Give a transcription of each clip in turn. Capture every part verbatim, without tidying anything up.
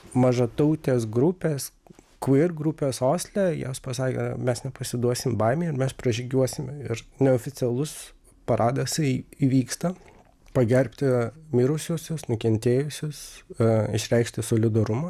mažatautės grupės, queer grupės Osle, jos pasakė, mes nepasiduosim baimė ir mes pražygiuosime. Ir neoficialus paradas įvyksta, pagerbti mirusiusius, nukentėjusius, uh, išreikšti solidarumą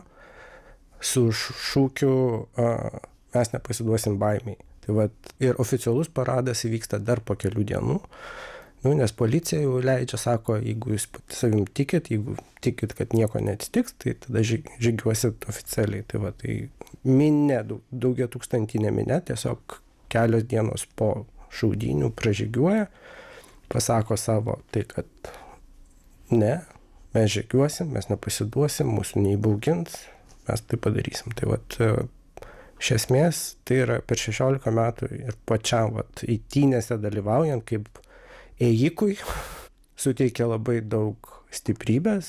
su šūkiu uh, mes nepasiduosim baimiai. Tai vat, ir oficialus paradas įvyksta dar po kelių dienų. Nu, nes policija jau leidžia, sako, jeigu jūs savim tikit, jeigu tikit, kad nieko neatsitiks, tai tada žygiuosit oficialiai. Tai va, tai minė, daugia tūkstantinė minė, tiesiog kelios dienos po šaudynių pražygiuoja, pasako savo, tai kad ne, mes žygiuosim, mes nepasiduosim, mūsų neįbaugins, mes tai padarysim. Tai vat, iš esmės, tai yra per šešiolika metų ir pačiam vat, eitynėse dalyvaujant, kaip ėjikui, suteikia labai daug stiprybės,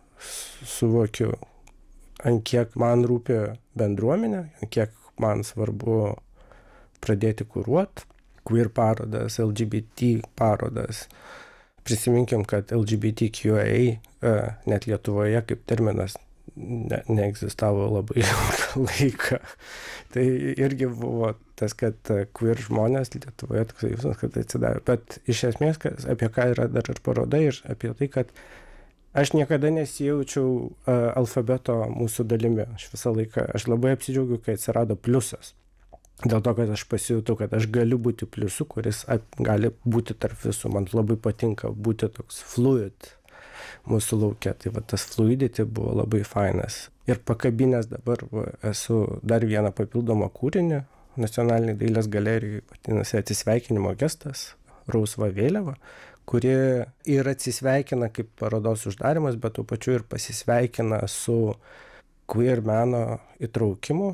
suvokiu, ant kiek man rūpi bendruomenė, ant kiek man svarbu pradėti kuruot, queer parodas, L G B T parodas. Prisiminkim, kad L G B T Q A net Lietuvoje kaip terminas ne, neegzistavo labai ilgą laiką. Tai irgi buvo tas, kad queer žmonės Lietuvoje toks jausmas, kad atsidavė. Bet iš esmės, kas, apie ką yra dar ir paroda, ir apie tai, kad aš niekada nesijaučiau uh, alfabeto mūsų dalimi. Aš visą laiką, aš labai apsidžiaugiu, kai atsirado pliusas. Dėl to, kad aš pasijutau, kad aš galiu būti pliusu, kuris at, gali būti tarp visų. Man labai patinka būti toks fluid mūsų laukia. Tai va, tas fluidity buvo labai fainas. Ir pakabinės dabar va, esu dar vieną papildomą kūrinį Nacionaliniai dailės galerijai, vadinasi Atsisveikinimo gestas, rausva vėliava, kuri ir atsisveikina kaip parodos uždarimas, bet tuo pačiu ir pasisveikina su queer meno įtraukimu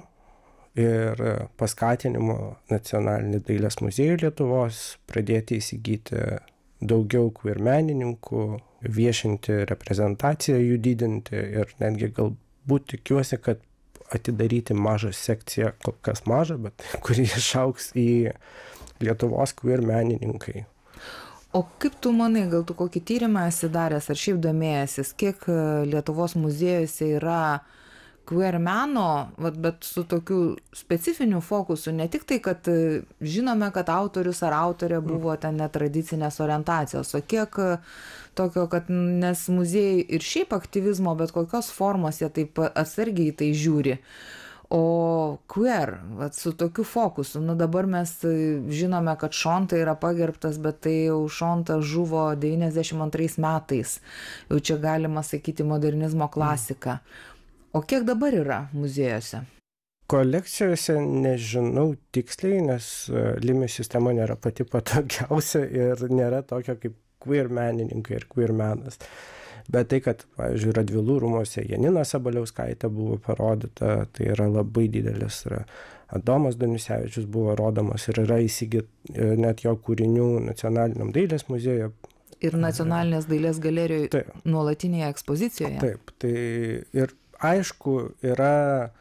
ir paskatinimu Nacionalinį dailės muziejų Lietuvos pradėti įsigyti daugiau queer menininkų, viešinti reprezentaciją, jų didinti ir netgi galbūt tikiuosi, kad atidaryti mažą sekciją, kol kas mažą, bet kuri išaugs į Lietuvos queer menininkai. O kaip tu manai, gal tu kokį tyrimą esi daręs, ar šiaip domėjęsis, kiek Lietuvos muziejuose yra queer meno, bet su tokiu specifiniu fokusu, ne tik tai, kad žinome, kad autorius ar autorė buvo ten netradicinės orientacijos, o kiek tokio, kad nes muziejai ir šiaip aktyvizmo, bet kokios formos jie taip atsargiai tai žiūri. O queer, vat, su tokiu fokusu, nu dabar mes žinome, kad Šonta yra pagerbtas, bet tai jau Šonta žuvo devyniasdešimt antrais metais, jau čia galima sakyti modernizmo klasika. O kiek dabar yra muziejuose? Kolekcijose nežinau tiksliai, nes Limi sistema nėra pati patogiausia ir nėra tokia kaip queer menininkai ir queer menas. Bet tai, kad, pavyzdžiui, Radvilų rūmuose Janina Sabaliauskaitė buvo parodyta, tai yra labai didelis. Yra Adomas Danisevičius buvo rodomas ir yra įsigyt net jo kūrinių Nacionaliniam dailės muziejuje. Ir Nacionalinės dailės galerijoje taip, nuolatinėje ekspozicijoje. Taip, tai ir aišku, yra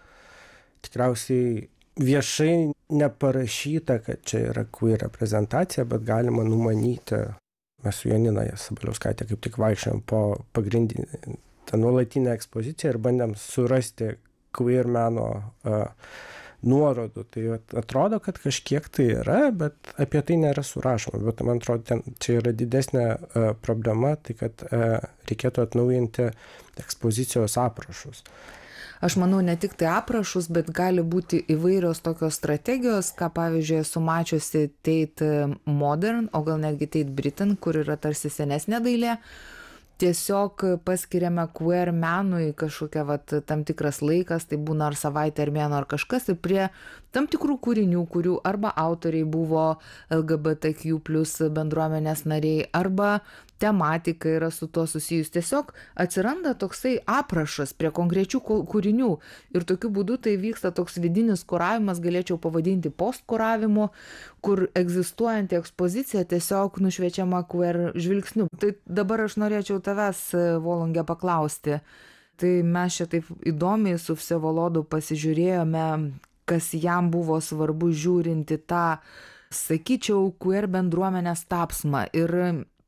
tikriausiai viešai neparašyta, kad čia yra queer reprezentacija, bet galima numanyti. Mes su Janina Sabaliauskaitė kaip tik vaikščiojom po pagrindinį tą nuolatinę ekspoziciją ir bandėm surasti queer meno uh, nuorodų. Tai atrodo, kad kažkiek tai yra, bet apie tai nėra surašoma. Bet man atrodo, ten, čia yra didesnė uh, problema, tai kad uh, reikėtų atnaujinti ekspozicijos aprašus. Aš manau, ne tik tai aprašus, bet gali būti įvairios tokios strategijos, ką pavyzdžiui esu mačiusi Tate Modern, o gal netgi Tate Britain, kur yra tarsi senesnė dailė. Tiesiog paskiriame queer menui kažkokia vat, tam tikras laikas, tai būna ar savaitė, ar mėnuo, ar kažkas, ir prie tam tikrų kūrinių, kurių arba autoriai buvo L G B T Q plus bendruomenės nariai, arba tematika yra su tuo susijus. Tiesiog atsiranda toksai aprašas prie konkrečių kūrinių ir tokiu būdu tai vyksta toks vidinis kuravimas, galėčiau pavadinti postkuravimu, kur egzistuojanti ekspozicija tiesiog nušviečiama queer žvilgsniu. Tai dabar aš norėčiau tavęs, Volunge, paklausti. Tai mes čia taip įdomiai su Vsevolodu pasižiūrėjome, kas jam buvo svarbu žiūrinti tą, sakyčiau, queer bendruomenės tapsmą. Ir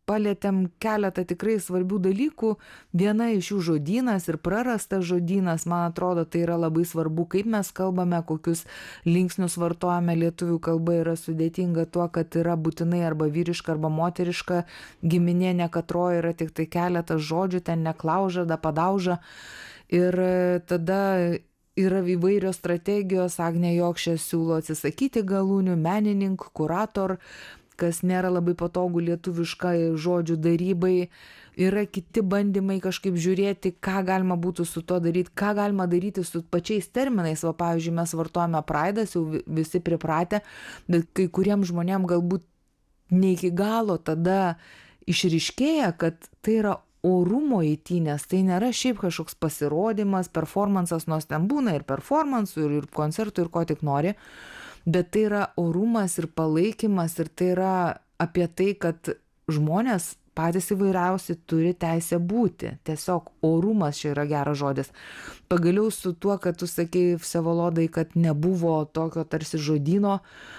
palietėm keletą tikrai svarbių dalykų. Viena iš jų žodynas ir prarastas žodynas, man atrodo, tai yra labai svarbu, kaip mes kalbame, kokius linksnius vartojame. Lietuvių kalba yra sudėtinga tuo, kad yra būtinai arba vyriška, arba moteriška giminė, ne katroji, yra tik tai keletas žodžių, ten neklauža, da padauža. Ir tada yra įvairios strategijos. Agnė Jokšė siūlo atsisakyti galūnių, menininkų, kurator, kas nėra labai patogu lietuviškai žodžių darybai. Yra kiti bandymai kažkaip žiūrėti, ką galima būtų su to daryti, ką galima daryti su pačiais terminais. Va, pavyzdžiui, mes vartojame praidas, jau visi pripratę, bet kai kuriems žmonėms galbūt ne iki galo tada išryškėja, kad tai yra orumo eitynės, tai nėra šiaip kažkoks pasirodymas, performansas, nors ten būna ir performansų, ir, ir koncertų, ir ko tik nori. Bet tai yra orumas ir palaikymas, ir tai yra apie tai, kad žmonės patys įvairiausi turi teisę būti. Tiesiog orumas čia yra geras žodis. Pagaliau su tuo, kad tu sakei, Vsevolodai, kad nebuvo tokio tarsi žodyno,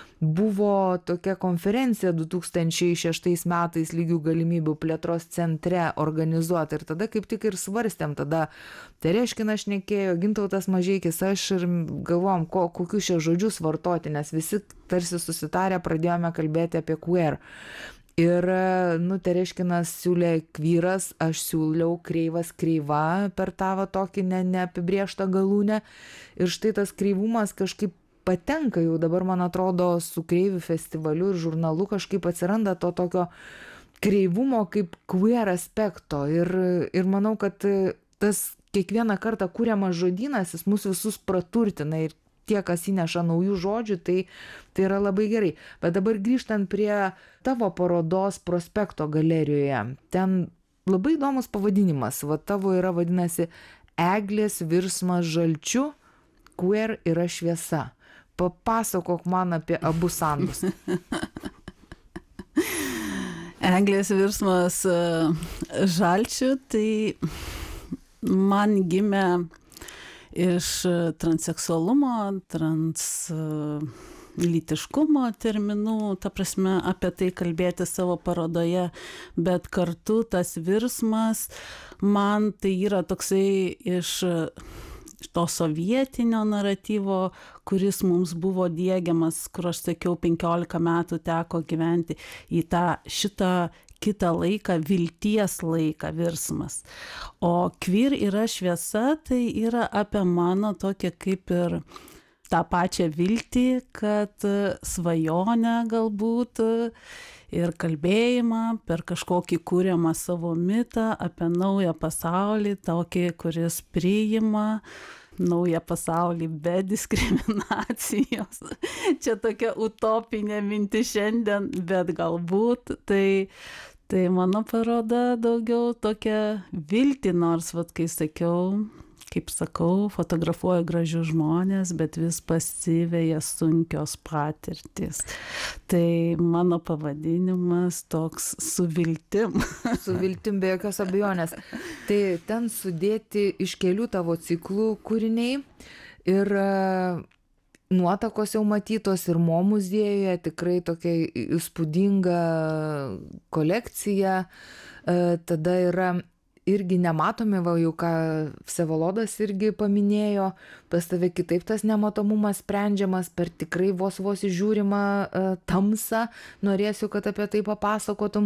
buvo tokia konferencija du tūkstančiai šeštais metais lygių galimybių plėtros centre organizuota, ir tada kaip tik ir svarstėm, tada Tereškinas šnekėjo, Gintautas Mažeikis, aš, ir galvom, ko, kokius čia žodžius vartoti, nes visi tarsi susitarę pradėjome kalbėti apie queer. Ir, nu, Tereškinas siūlė kvyras, aš siūliau kreivas kreiva per tą va tokį ne, neapibrieštą galūnę. Ir štai tas kreivumas kažkaip patenka jau dabar, man atrodo, su Kreivių festivaliu ir žurnalu kažkaip atsiranda to tokio kreivumo kaip queer aspekto. Ir, ir manau, kad tas kiekvieną kartą kuriamas žodynas, jis mus visus praturtina, ir tie, kas įneša naujų žodžių, tai, tai yra labai gerai. Bet dabar grįžtant prie tavo parodos Prospekto galerijoje, ten labai įdomus pavadinimas. Va, tavo yra vadinasi Eglės virsmas žalčiu, queer yra šviesa. Papasakok man apie abu sandus. Eglės virsmas žalčiu, tai man gimė iš transseksualumo, translytiškumo terminų, ta prasme apie tai kalbėti savo parodoje, bet kartu tas virsmas man tai yra toksai iš to sovietinio naratyvo, kuris mums buvo diegiamas, kur aš sakiau, penkiolika metų teko gyventi į tą šitą kitą laiką, vilties laiką, virsmas. O queer yra šviesa, tai yra apie mano tokią kaip ir tą pačią viltį, kad svajonę galbūt ir kalbėjimą per kažkokį kūriamą savo mitą apie naują pasaulį, tokį, kuris priima naują pasaulį be diskriminacijos. Čia tokia utopinė mintis šiandien, bet galbūt tai, tai mano paroda daugiau tokia viltį, nors, vat, kai sakiau, kaip sakau, fotografuoju gražius žmonės, bet vis pasiveja sunkios patirtys. Tai mano pavadinimas toks su viltim. Su viltim be jokios abejonės. Tai ten sudėti iš kelių tavo ciklų kūriniai ir nuotakos jau matytos ir Mo muziejuje, tikrai tokia įspūdinga kolekcija. Tada yra irgi nematomi, va jau ką Vsevolodas irgi paminėjo, pas tave kitaip tas nematomumas sprendžiamas per tikrai vos vos įžiūrimą uh, tamsą. Norėsiu, kad apie tai papasakotum.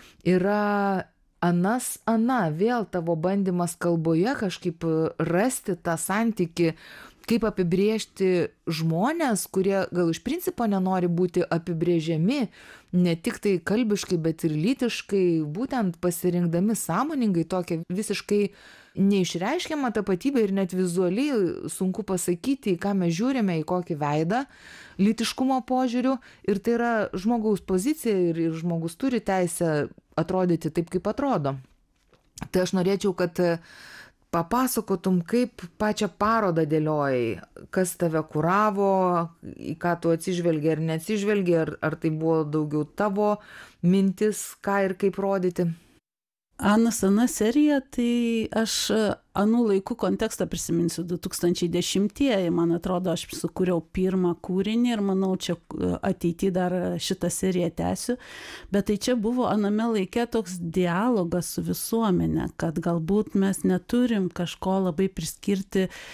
Yra Anas Ana, vėl tavo bandymas kalboje kažkaip rasti tą santykį, kaip apibrėžti žmonės, kurie gal iš principo nenori būti apibrėžiami, ne tik tai kalbiškai, bet ir lytiškai, būtent pasirinkdami sąmoningai tokią visiškai neišreiškiamą tapatybę ir net vizualiai sunku pasakyti, į ką mes žiūrime, į kokį veidą lytiškumo požiūriu. Ir tai yra žmogaus pozicija ir, ir žmogus turi teisę atrodyti taip, kaip atrodo. Tai aš norėčiau, kad papasakotum, kaip pačią parodą dėliojai, kas tave kuravo, į ką tu atsižvelgi ar neatsižvelgi, ar, ar tai buvo daugiau tavo mintis, ką ir kaip rodyti. Anas Ana serija, tai aš anų laikų kontekstą prisiminsiu, du tūkstančiai dešimtieji, man atrodo, aš sukūriau pirmą kūrinį ir manau, čia ateityje dar šitą seriją tęsiu, bet tai čia buvo aname laike toks dialogas su visuomenė, kad galbūt mes neturim kažko labai priskirti